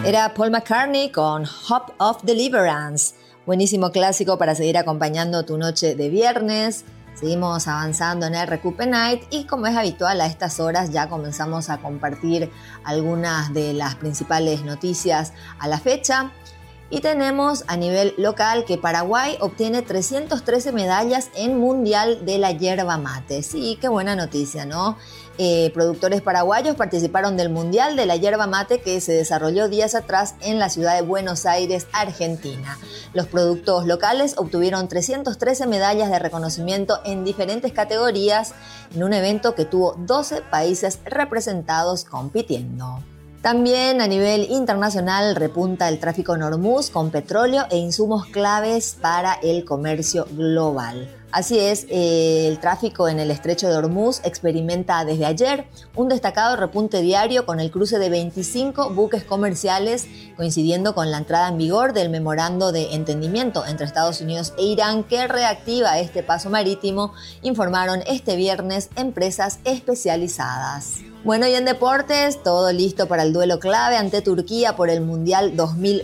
Era Paul McCartney con Hope of Deliverance. Buenísimo clásico para seguir acompañando tu noche de viernes. Seguimos avanzando en el Recupe Night y como es habitual a estas horas ya comenzamos a compartir algunas de las principales noticias a la fecha. Y tenemos a nivel local que Paraguay obtiene 313 medallas en Mundial de la Yerba Mate. Sí, qué buena noticia, ¿no? Productores paraguayos participaron del Mundial de la Yerba Mate que se desarrolló días atrás en la ciudad de Buenos Aires, Argentina. Los productos locales obtuvieron 313 medallas de reconocimiento en diferentes categorías en un evento que tuvo 12 países representados compitiendo. También a nivel internacional repunta el tráfico en Hormuz con petróleo e insumos claves para el comercio global. Así es, el tráfico en el estrecho de Hormuz experimenta desde ayer un destacado repunte diario con el cruce de 25 buques comerciales, coincidiendo con la entrada en vigor del memorando de entendimiento entre Estados Unidos e Irán que reactiva este paso marítimo, informaron este viernes empresas especializadas. Bueno, y en deportes, todo listo para el duelo clave ante Turquía por el Mundial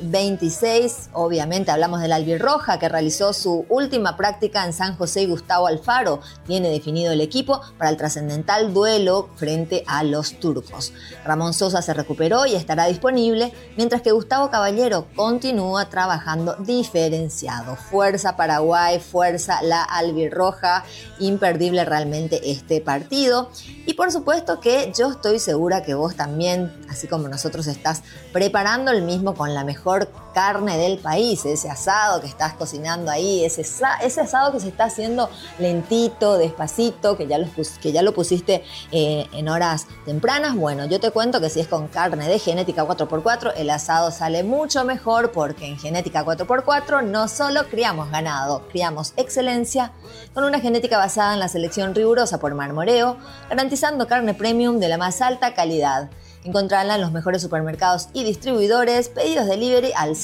2026. Obviamente hablamos del albirroja que realizó su última práctica en San José y Gustavo Alfaro. Tiene definido el equipo para el trascendental duelo frente a los turcos. Ramón Sosa se recuperó y estará disponible, mientras que Gustavo Caballero continúa trabajando diferenciado. Fuerza Paraguay, fuerza la albirroja, imperdible realmente este partido. Y por supuesto que yo estoy segura que vos también, así como nosotros, estás preparando el mismo con la mejor carne del país, ese asado que estás cocinando ahí, ese asado que se está haciendo lentito, despacito, que ya lo pusiste en horas tempranas. Bueno, yo te cuento que si es con carne de Genética 4x4, el asado sale mucho mejor porque en Genética 4x4 no solo criamos ganado, criamos excelencia con una genética basada en la selección rigurosa por marmoreo, garantizando carne premium de la más alta calidad. Encontrarla en los mejores supermercados y distribuidores. Pedidos delivery al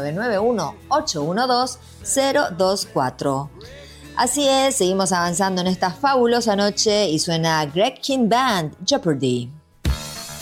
0991-812-024. Así es, seguimos avanzando en esta fabulosa noche y suena Greg King Band, Jeopardy.